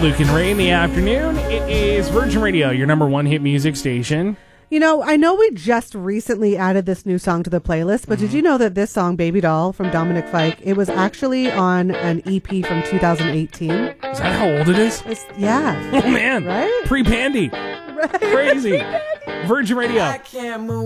Luke and Ray in the afternoon. It is Virgin Radio, your number one hit music station. You know, I know we just recently added this new song to the playlist, but did you know that this song, Baby Doll, from Dominic Fike, it was actually on an EP from 2018? Is that how old it is? Yeah. Oh, man. Right? Pre-Pandy. Right. Crazy. Virgin Radio. I can't move.